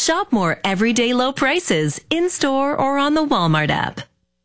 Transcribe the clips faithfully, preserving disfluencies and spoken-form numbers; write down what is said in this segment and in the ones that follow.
Shop more everyday low prices in-store or on the Walmart app.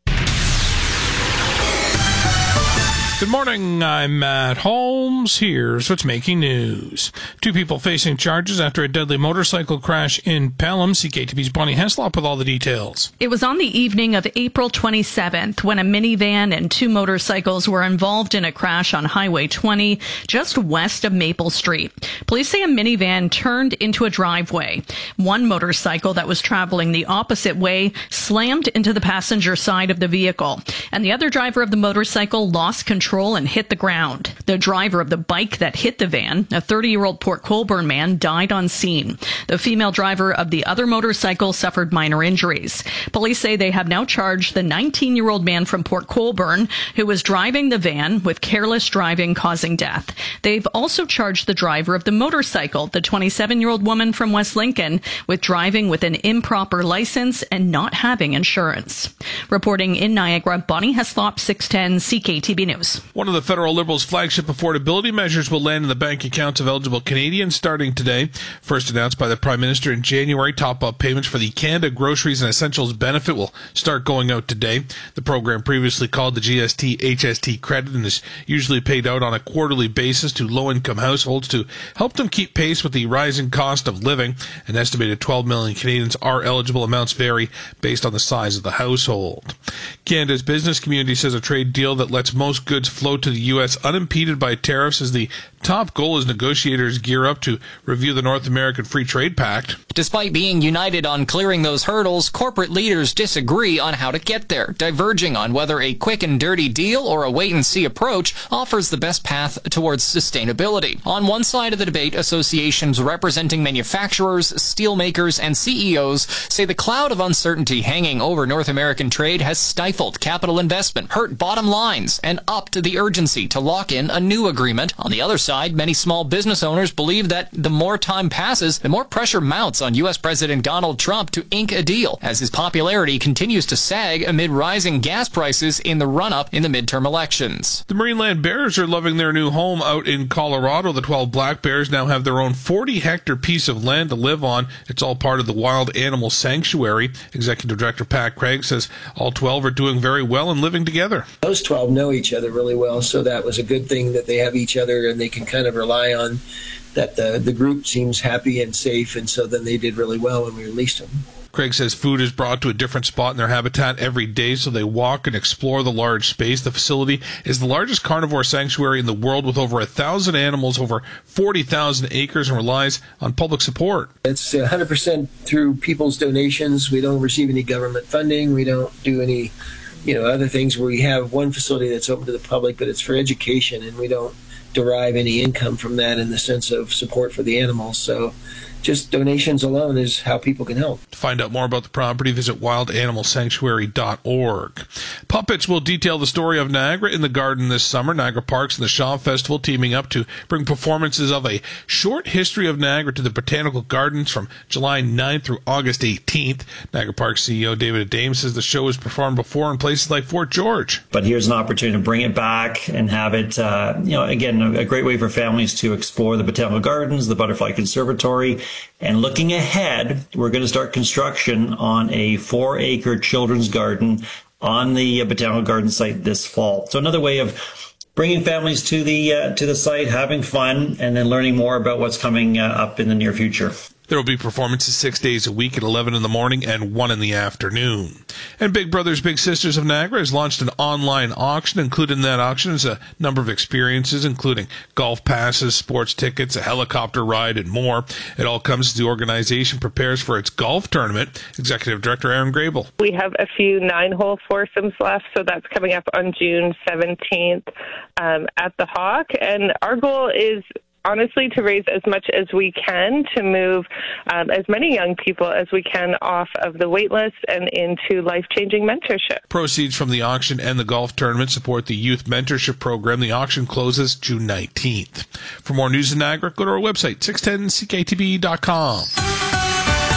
Good morning, I'm Matt Holmes. Here's what's making news. Two people facing charges after a deadly motorcycle crash in Pelham. C K T V's Bonnie Heslop with all the details. It was on the evening of April twenty-seventh when a minivan and two motorcycles were involved in a crash on Highway twenty, just west of Maple Street. Police say a minivan turned into a driveway. One motorcycle that was traveling the opposite way slammed into the passenger side of the vehicle, and the other driver of the motorcycle lost control and hit the ground. The driver of the bike that hit the van, a thirty-year-old Port Colborne man, died on scene. The female driver of the other motorcycle suffered minor injuries. Police say they have now charged the nineteen-year-old man from Port Colborne who was driving the van with careless driving causing death. They've also charged the driver of the motorcycle, the twenty-seven-year-old woman from West Lincoln, with driving with an improper license and not having insurance. Reporting in Niagara, Bonnie Heslop, six ten C K T B News. One of the federal Liberals' flagship affordability measures will land in the bank accounts of eligible Canadians starting today. First announced by the Prime Minister in January, top-up payments for the Canada Groceries and Essentials benefit will start going out today. The program, previously called the G S T H S T credit, and is usually paid out on a quarterly basis to low-income households to help them keep pace with the rising cost of living. An estimated twelve million Canadians are eligible. Amounts vary based on the size of the household. Canada's business community says a trade deal that lets most goods flow to the U S unimpeded by tariffs is the top goal as negotiators gear up to review the North American Free Trade Pact. Despite being united on clearing those hurdles, corporate leaders disagree on how to get there, diverging on whether a quick and dirty deal or a wait-and-see approach offers the best path towards sustainability. On one side of the debate, associations representing manufacturers, steelmakers, and C E Os say the cloud of uncertainty hanging over North American trade has stifled capital investment, hurt bottom lines, and upped the urgency to lock in a new agreement. On the other side, many small business owners believe that the more time passes, the more pressure mounts on U S President Donald Trump to ink a deal, as his popularity continues to sag amid rising gas prices in the run-up in the midterm elections. The Marineland Bears are loving their new home out in Colorado. The twelve Black Bears now have their own forty-hectare piece of land to live on. It's all part of the Wild Animal Sanctuary. Executive Director Pat Craig says all twelve are doing very well and living together. Those twelve know each other really well, so that was a good thing that they have each other and they can kind of rely on that. The, the group seems happy and safe, and so then they did really well when we released them. Craig says food is brought to a different spot in their habitat every day, so they walk and explore the large space. The facility is the largest carnivore sanctuary in the world with over a thousand animals, over forty thousand acres, and relies on public support. It's one hundred percent through people's donations. We don't receive any government funding. We don't do any, you know, other things where we have one facility that's open to the public, but it's for education, and we don't derive any income from that in the sense of support for the animals. So just donations alone is how people can help. To find out more about the property, visit wild animal sanctuary dot org. Puppets will detail the story of Niagara in the Garden this summer. Niagara Parks and the Shaw Festival teaming up to bring performances of A Short History of Niagara to the Botanical Gardens from July ninth through August eighteenth. Niagara Parks C E O David Adame says the show was performed before in places like Fort George. But here's an opportunity to bring it back and have it, uh, you know, again, a great way for families to explore the Botanical Gardens, the Butterfly Conservatory. And looking ahead, we're going to start construction on a four-acre children's garden on the Botanical Garden site this fall. So another way of bringing families to the uh, to the site, having fun, and then learning more about what's coming uh, up in the near future. There will be performances six days a week at eleven in the morning and one in the afternoon. And Big Brothers Big Sisters of Niagara has launched an online auction. Included in that auction is a number of experiences, including golf passes, sports tickets, a helicopter ride, and more. It all comes as the organization prepares for its golf tournament. Executive Director Aaron Grable. We have a few nine-hole foursomes left, so that's coming up on June seventeenth um, at the Hawk. And our goal is honestly to raise as much as we can to move um, as many young people as we can off of the wait list and into life-changing mentorship. Proceeds from the auction and the golf tournament support the youth mentorship program. The auction closes June nineteenth. For more news in Niagara, go to our website, six ten C K T B dot com.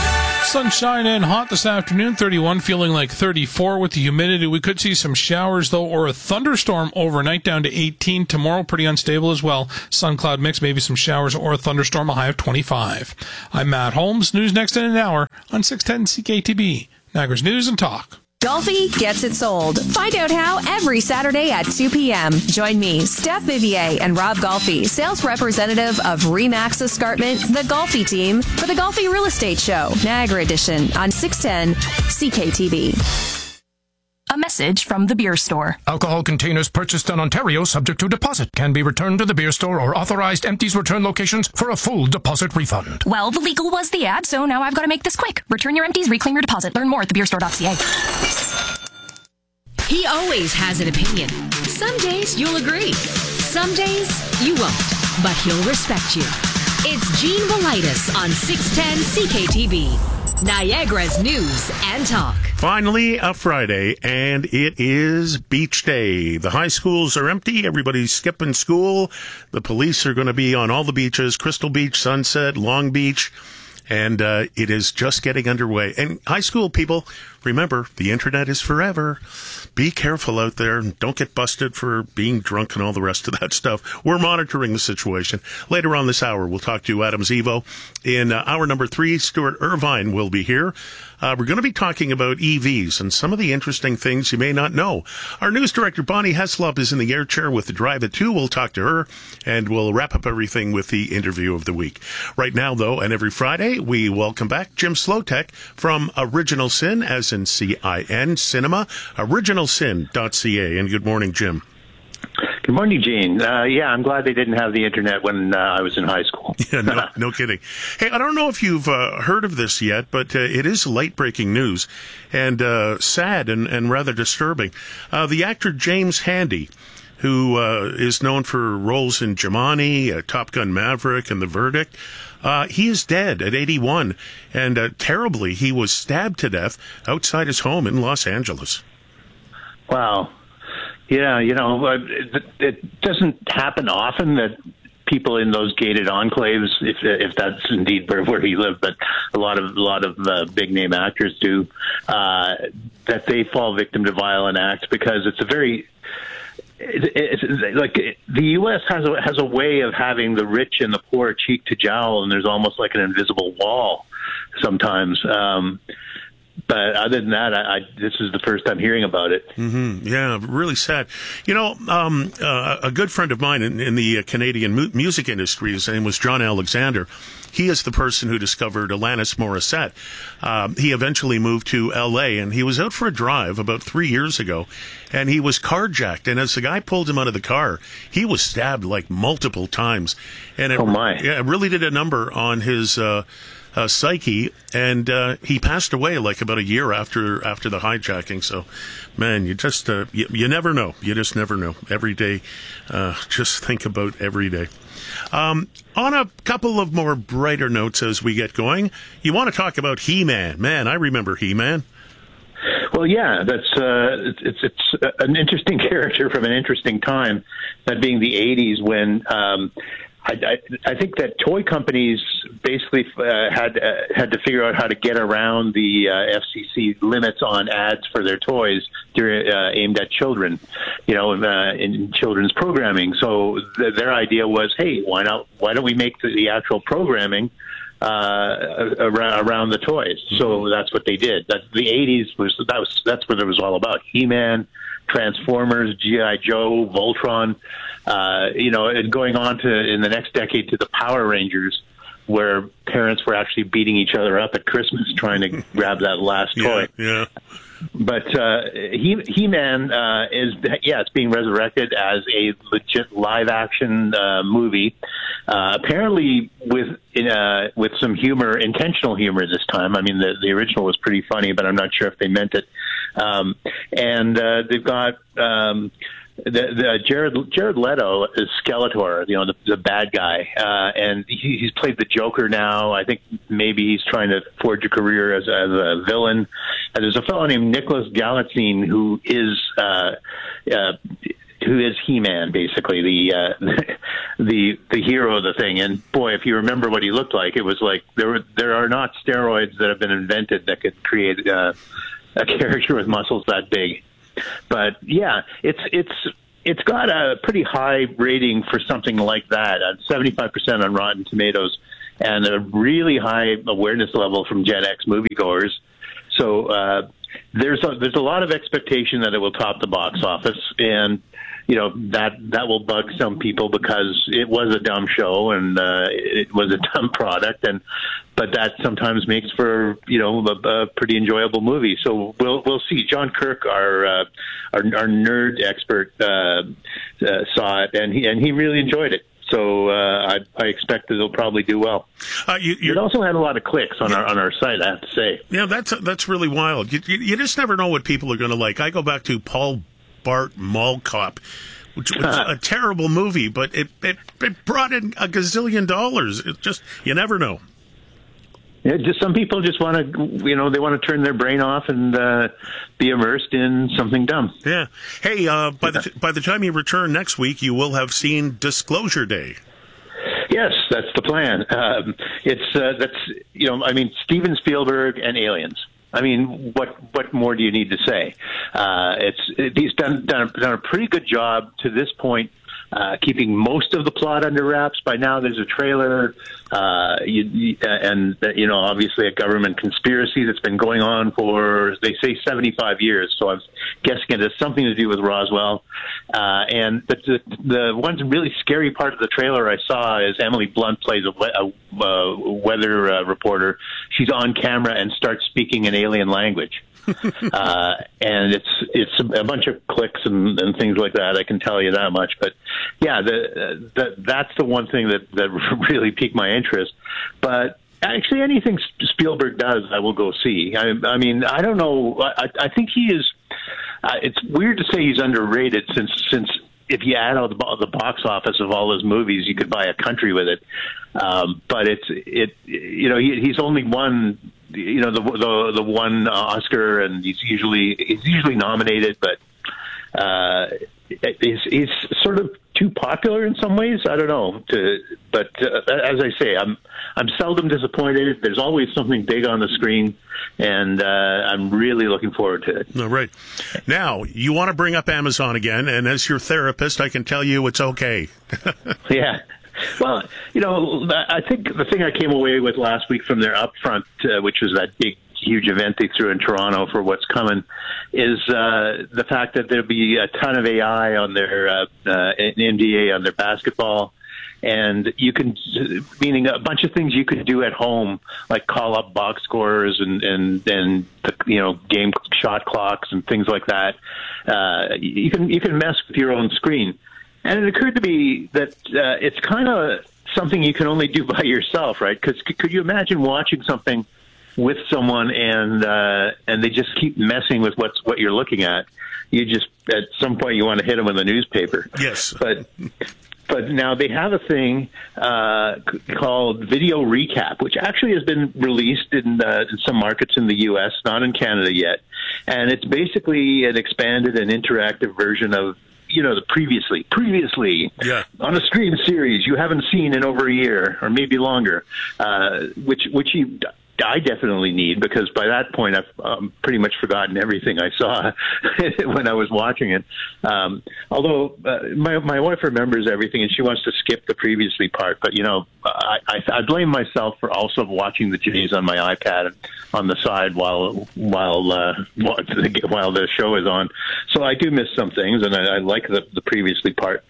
Sunshine and hot this afternoon, thirty-one, feeling like thirty-four with the humidity. We could see some showers, though, or a thunderstorm overnight down to eighteen. Tomorrow, pretty unstable as well. Sun-cloud mix, maybe some showers or a thunderstorm, a high of twenty-five. I'm Matt Holmes. News next in an hour on six ten C K T B. Niagara's News and Talk. Golfi gets it sold. Find out how every Saturday at two p.m. Join me, Steph Vivier, and Rob Golfi, sales representative of Remax Escarpment, the Golfi team, for the Golfi Real Estate Show, Niagara Edition, on six ten C K T V. A message from the beer store. Alcohol containers purchased in Ontario subject to deposit can be returned to the beer store or authorized empties return locations for a full deposit refund. Well, the legal was the ad, so now I've got to make this quick. Return your empties, reclaim your deposit. Learn more at the beer store dot c a. He always has an opinion. Some days you'll agree. Some days you won't, but he'll respect you. It's Gene Velitis on six ten C K T V. Niagara's News and Talk. Finally, a Friday, and it is beach day. The high schools are empty. Everybody's skipping school. The police are going to be on all the beaches, Crystal Beach, Sunset, Long Beach, and uh, it is just getting underway. And high school people, remember, the internet is forever. Be careful out there and don't get busted for being drunk and all the rest of that stuff. We're monitoring the situation. Later on this hour, we'll talk to Adam Zivo. In uh, hour number three, Stuart Irvine will be here. Uh, we're going to be talking about E Vs and some of the interesting things you may not know. Our news director, Bonnie Heslop, is in the air chair with the Drive at two. We'll talk to her, and we'll wrap up everything with the interview of the week. Right now, though, and every Friday, we welcome back Jim Slotek from Original Sin, as in C I N, Cinema, original sin dot c a. And good morning, Jim. Good morning, Gene. Uh, yeah, I'm glad they didn't have the internet when uh, I was in high school. Yeah, no, no kidding. Hey, I don't know if you've uh, heard of this yet, but uh, it is late-breaking news and uh, sad and, and rather disturbing. Uh, the actor James Handy, who uh, is known for roles in Jumanji, uh, Top Gun Maverick, and The Verdict, uh, he is dead at eighty-one, and uh, terribly, he was stabbed to death outside his home in Los Angeles. Wow. Yeah, you know, it, it doesn't happen often that people in those gated enclaves, if if that's indeed where, where he lived, but a lot of a lot of uh, big name actors do, uh, that they fall victim to violent acts because it's a very it, it's like the U S has a, has a way of having the rich and the poor cheek to jowl, and there's almost like an invisible wall sometimes. Um, But other than that, I, I, this is the first time hearing about it. Mm-hmm. Yeah, really sad. You know, um, uh, a good friend of mine in, in the Canadian mu- music industry, his name was John Alexander. He is the person who discovered Alanis Morissette. Um, he eventually moved to L A, and he was out for a drive about three years ago, and he was carjacked. And as the guy pulled him out of the car, he was stabbed like multiple times. And it, oh my! Yeah, it really did a number on his Uh, Uh, psyche, and uh, he passed away like about a year after after the hijacking. So, man, you just uh, you, you never know. You just never know. Every day, uh, just think about every day. Um, on a couple of more brighter notes as we get going, you want to talk about He-Man? Man, I remember He-Man. Well, yeah, that's uh, it's it's an interesting character from an interesting time, that being the eighties when. Um, I, I, I think that toy companies basically uh, had uh, had to figure out how to get around the uh, F C C limits on ads for their toys during, uh, aimed at children, you know, uh, in children's programming. So th- their idea was, hey, why not? Why don't we make the, the actual programming uh, around, around the toys? So that's what they did. That the eighties was that was that's what it was all about. He-Man, Transformers, G I. Joe, Voltron. Uh, you know, and going on to in the next decade to the Power Rangers, where parents were actually beating each other up at Christmas trying to grab that last toy. Yeah. yeah. But uh, he He-Man uh, is yeah, it's being resurrected as a legit live-action uh, movie. Uh, apparently, with uh, with some humor, intentional humor this time. I mean, the the original was pretty funny, but I'm not sure if they meant it. Um, and uh, they've got. Um, The, the Jared Jared Leto is Skeletor, you know, the, the bad guy, uh, and he, he's played the Joker now. I think maybe he's trying to forge a career as, as a villain. And there's a fellow named Nicholas Galitzine who is uh, uh, who is He-Man, basically the uh, the the hero of the thing. And boy, if you remember what he looked like, it was like there were there are not steroids that have been invented that could create uh, a character with muscles that big. But yeah, it's it's it's got a pretty high rating for something like that, at seventy-five percent on Rotten Tomatoes, and a really high awareness level from Gen X moviegoers. So uh, there's a, there's a lot of expectation that it will top the box office, and you know that that will bug some people because it was a dumb show and uh, it was a dumb product, and but that sometimes makes for you know a, a pretty enjoyable movie. So we'll we'll see. John Kirk, our uh, our, our nerd expert, uh, uh, saw it and he and he really enjoyed it. So uh, I, I expect that it'll probably do well. Uh, you, it also had a lot of clicks on yeah. our on our site, I have to say. Yeah, that's that's really wild. You, you, you just never know what people are going to like. I go back to Paul Bart Mall Cop, which was a terrible movie, but it, it it brought in a gazillion dollars. It just you never know. Yeah, just some people just want to, you know, they want to turn their brain off and uh, be immersed in something dumb. Yeah. Hey, uh, by the by the time you return next week, you will have seen Disclosure Day. Yes, that's the plan. Um, it's uh, that's you know, I mean, Steven Spielberg and Aliens. I mean, what what more do you need to say? Uh, it's it, he's done, done done a pretty good job to this point. Uh, keeping most of the plot under wraps. By now, there's a trailer, uh, you, you, and you know, obviously, a government conspiracy that's been going on for they say seventy-five years. So I'm guessing it has something to do with Roswell. Uh, and the, the the one really scary part of the trailer I saw is Emily Blunt plays a, a, a weather uh, reporter. She's on camera and starts speaking an alien language. uh, and it's it's a bunch of clicks and, and things like that. I can tell you that much. But yeah, the, the that's the one thing that that really piqued my interest. But actually, anything Spielberg does, I will go see. I, I mean, I don't know. I, I think he is. Uh, it's weird to say he's underrated since since. If you add all the, the box office of all his movies, you could buy a country with it. Um, but it's it, you know, he, he's only won, you know, the the the one Oscar, and he's usually he's usually nominated, but uh, he's he's sort of too popular in some ways. I don't know. To, but uh, as I say, I'm I'm seldom disappointed. There's always something big on the screen, and uh, I'm really looking forward to it. All right. Now, you want to bring up Amazon again, and as your therapist, I can tell you it's okay. Yeah. Well, you know, I think the thing I came away with last week from their upfront, uh, which was that big, huge event they threw in Toronto for what's coming, is uh, the fact that there'll be a ton of A I on their uh, uh, N B A, on their basketball. And you can, meaning a bunch of things you could do at home, like call up box scores and, and, and the, you know, game shot clocks and things like that. Uh, you can, you can mess with your own screen. And it occurred to me that uh, it's kind of something you can only do by yourself, right? Because c- could you imagine watching something with someone and uh, and they just keep messing with what's what you're looking at? You just at some point you want to hit them with a newspaper. Yes, but. But now they have a thing uh, c- called Video Recap, which actually has been released in, uh, in some markets in the U S, not in Canada yet. And it's basically an expanded and interactive version of, you know, the previously, previously yeah. on a stream series you haven't seen in over a year or maybe longer, uh, which which you. I definitely need, because by that point I've um, pretty much forgotten everything I saw when I was watching it. Um, although uh, my my wife remembers everything and she wants to skip the previously part, but you know, I, I, I blame myself for also watching the Jays on my iPad on the side while while uh, while the show is on. So I do miss some things, and I, I like the, the previously part.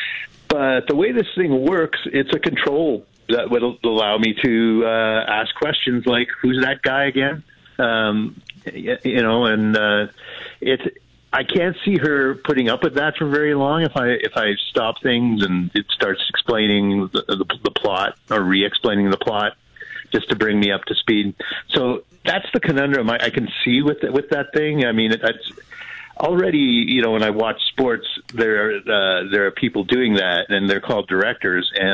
But the way this thing works, it's a control that would allow me to uh, ask questions like, "Who's that guy again?" Um, you know, and uh, it. I can't see her putting up with that for very long. If I if I stop things and it starts explaining the, the, the plot or re-explaining the plot, just to bring me up to speed. So that's the conundrum I, I can see with with that thing. I mean, it, it's. Already, you know, when I watch sports, there uh, there are people doing that, and they're called directors, and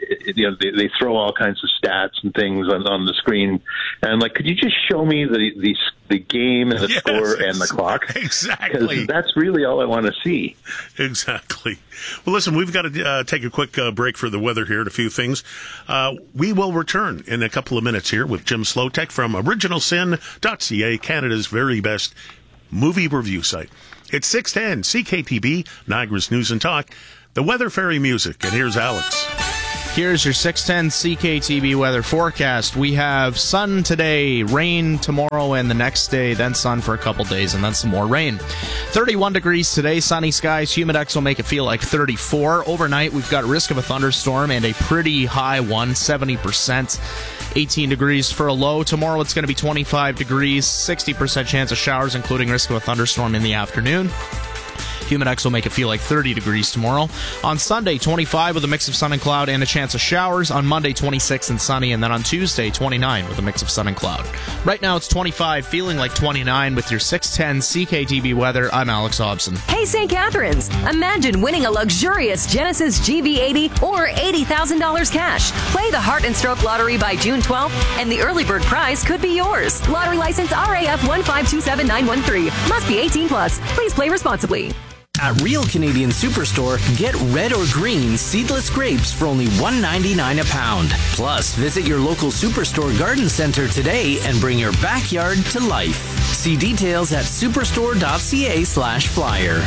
it, you know, they, they throw all kinds of stats and things on, on the screen, and I'm like, could you just show me the the, the game and the yes, score and the clock? Exactly. Because that's really all I want to see. Exactly. Well, listen, we've got to uh, take a quick uh, break for the weather here and a few things. Uh, we will return in a couple of minutes here with Jim Slotek from original sin dot c a, Canada's very best movie review site. It's six ten C K T B, Niagara's News and Talk, the Weather Fairy music, and here's Alex. Here's your six ten C K T B weather forecast. We have sun today, rain tomorrow and the next day, then sun for a couple days, and then some more rain. thirty-one degrees today, sunny skies. Humidex will make it feel like thirty-four. Overnight, we've got risk of a thunderstorm and a pretty high one, seventy percent. eighteen degrees for a low. Tomorrow, it's going to be twenty-five degrees, sixty percent chance of showers, including risk of a thunderstorm in the afternoon. Humidex will make it feel like thirty degrees tomorrow. On Sunday, twenty-five with a mix of sun and cloud and a chance of showers. On Monday, twenty-six and sunny. And then on Tuesday, twenty-nine with a mix of sun and cloud. Right now, it's twenty-five, feeling like twenty-nine with your six ten C K T B weather. I'm Alex Hobson. Hey, Saint Catharines. Imagine winning a luxurious Genesis G V eighty or eighty thousand dollars cash. Play the Heart and Stroke Lottery by June twelfth, and the early bird prize could be yours. Lottery license R A F one five two seven nine one three. Must be eighteen plus. Please play responsibly. At Real Canadian Superstore, get red or green seedless grapes for only one ninety-nine a pound. Plus, visit your local Superstore garden center today and bring your backyard to life. See details at superstore dot c a slash flyer.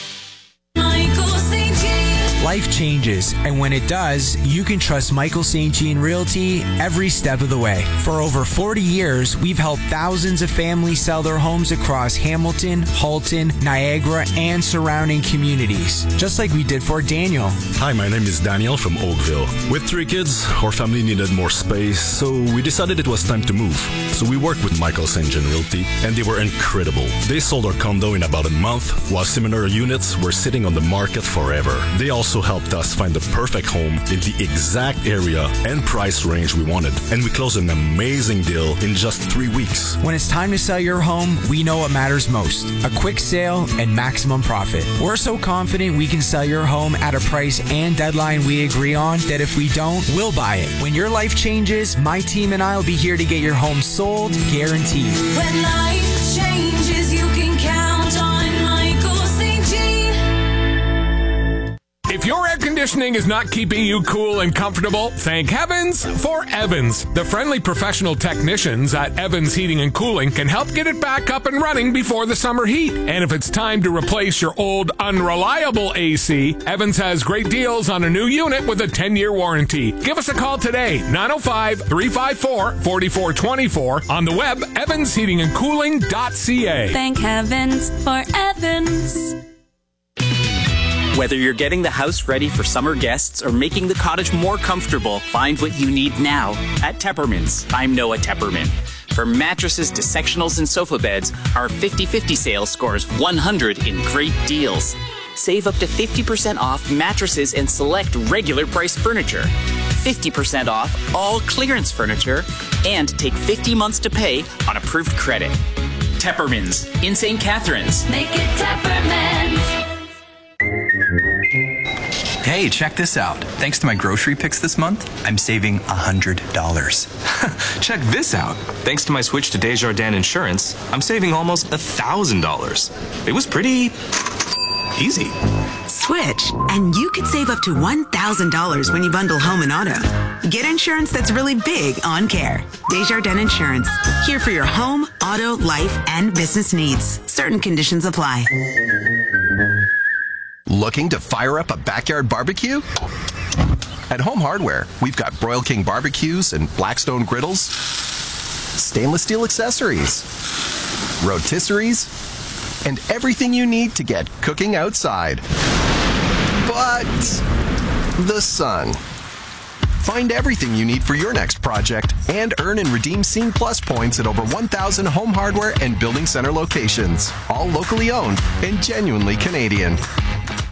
Life changes, and when it does, you can trust Michael Saint Jean Realty every step of the way. For over forty years, we've helped thousands of families sell their homes across Hamilton, Halton, Niagara, and surrounding communities, just like we did for Daniel. Hi, my name is Daniel from Oakville. With three kids, our family needed more space, so we decided it was time to move. So we worked with Michael Saint Jean Realty, and they were incredible. They sold our condo in about a month, while similar units were sitting on the market forever. They also helped us find the perfect home in the exact area and price range we wanted, and we closed an amazing deal in just three weeks. When it's time to sell your home, we know what matters most: a quick sale and maximum profit. We're so confident we can sell your home at a price and deadline we agree on that if we don't, we'll buy it. When your life changes, my team and I will be here to get your home sold, guaranteed. When life changes, you can count on Michael Saint Jean. If your air conditioning is not keeping you cool and comfortable, thank heavens for Evans. The friendly professional technicians at Evans Heating and Cooling can help get it back up and running before the summer heat. And if it's time to replace your old unreliable A C, Evans has great deals on a new unit with a ten-year warranty. Give us a call today, nine oh five, three five four, four four two four, on the web, evans heating and cooling dot c a. Thank heavens for Evans. Whether you're getting the house ready for summer guests or making the cottage more comfortable, find what you need now at Tepperman's. I'm Noah Tepperman. From mattresses to sectionals and sofa beds, our fifty fifty sale scores one hundred in great deals. Save up to fifty percent off mattresses and select regular price furniture, fifty percent off all clearance furniture, and take fifty months to pay on approved credit. Tepperman's in Saint Catharines. Make it Tepperman's. Hey, check this out. Thanks to my grocery picks this month, I'm saving one hundred dollars. Check this out. Thanks to my switch to Desjardins Insurance, I'm saving almost one thousand dollars. It was pretty easy. Switch, and you could save up to one thousand dollars when you bundle home and auto. Get insurance that's really big on care. Desjardins Insurance. Here for your home, auto, life, and business needs. Certain conditions apply. Looking to fire up a backyard barbecue? At Home Hardware, we've got Broil King barbecues and Blackstone griddles, stainless steel accessories, rotisseries, and everything you need to get cooking outside. But the sun. Find everything you need for your next project and earn and redeem Scene Plus points at over one thousand Home Hardware and Building Center locations. All locally owned and genuinely Canadian.